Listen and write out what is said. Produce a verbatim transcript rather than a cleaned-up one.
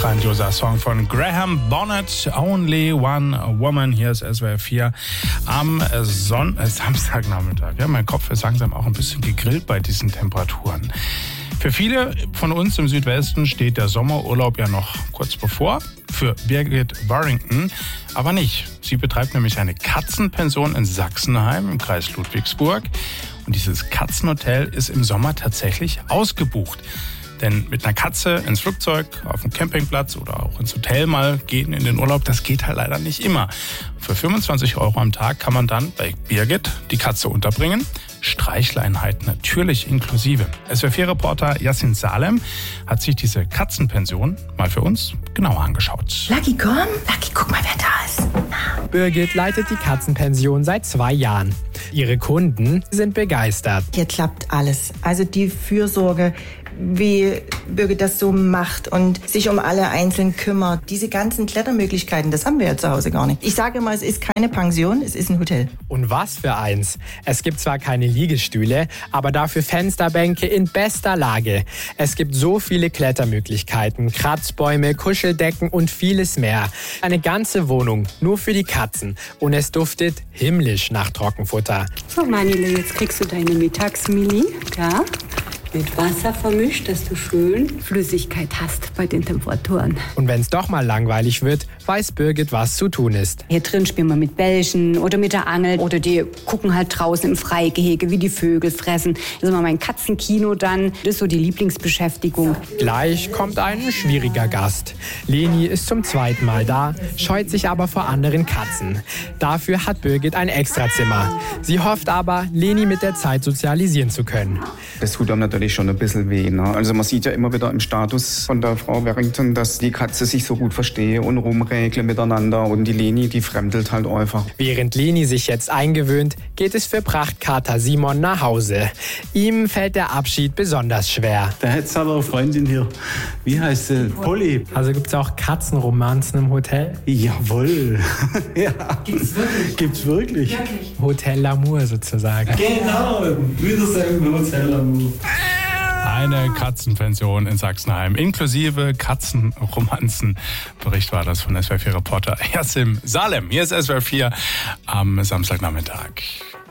Grandioser Song von Graham Bonnet, Only One Woman. Hier ist S W R vier am Son- äh, Samstagnachmittag. Ja, mein Kopf ist langsam auch ein bisschen gegrillt bei diesen Temperaturen. Für viele von uns im Südwesten steht der Sommerurlaub ja noch kurz bevor. Für Birgit Warrington aber nicht. Sie betreibt nämlich eine Katzenpension in Sachsenheim im Kreis Ludwigsburg. Und dieses Katzenhotel ist im Sommer tatsächlich ausgebucht. Denn mit einer Katze ins Flugzeug, auf den Campingplatz oder auch ins Hotel mal gehen in den Urlaub, das geht halt leider nicht immer. Für fünfundzwanzig Euro am Tag kann man dann bei Birgit die Katze unterbringen. Streichleinheit natürlich inklusive. S W R vier Reporter Yassin Salem hat sich diese Katzenpension mal für uns genauer angeschaut. Lucky, komm. Lucky, guck mal, wer da ist. Birgit leitet die Katzenpension seit zwei Jahren. Ihre Kunden sind begeistert. Hier klappt alles. Also die Fürsorge, wie Birgit das so macht und sich um alle einzeln kümmert. Diese ganzen Klettermöglichkeiten, das haben wir ja zu Hause gar nicht. Ich sage immer, es ist keine Pension, es ist ein Hotel. Und was für eins. Es gibt zwar keine Liegestühle, aber dafür Fensterbänke in bester Lage. Es gibt so viele Klettermöglichkeiten, Kratzbäume, Kuscheldecken und vieles mehr. Eine ganze Wohnung nur für die Katzen. Und es duftet himmlisch nach Trockenfutter. So, Manile, jetzt kriegst du deine Mittagsmili, ja? Mit Wasser vermischt, dass du schön Flüssigkeit hast bei den Temperaturen. Und wenn es doch mal langweilig wird, weiß Birgit, was zu tun ist. Hier drin spielen wir mit Bällchen oder mit der Angel oder die gucken halt draußen im Freigehege, wie die Vögel fressen. Das ist immer mein Katzenkino dann. Das ist so die Lieblingsbeschäftigung. Gleich kommt ein schwieriger Gast. Leni ist zum zweiten Mal da, scheut sich aber vor anderen Katzen. Dafür hat Birgit ein Extrazimmer. Sie hofft aber, Leni mit der Zeit sozialisieren zu können. Das tut einem natürlich schon ein bisschen weh. Ne? Also man sieht ja immer wieder im Status von der Frau Warrington, dass die Katze sich so gut verstehe und rumräkle miteinander und die Leni, die fremdelt halt einfach. Während Leni sich jetzt eingewöhnt, geht es für Prachtkater Simon nach Hause. Ihm fällt der Abschied besonders schwer. Da hat es aber eine Freundin hier. Wie heißt sie? Polly. Also gibt es auch Katzenromanzen im Hotel? Jawohl. Ja. Gibt's wirklich? Gibt's wirklich? Wirklich? Hotel L'Amour sozusagen. Genau. Wiedersehen im Hotel L'Amour. Eine Katzenpension in Sachsenheim, inklusive Katzenromanzen. Bericht war das von S W R vier Reporter Yassin Salem. Hier ist S W R vier am Samstagnachmittag.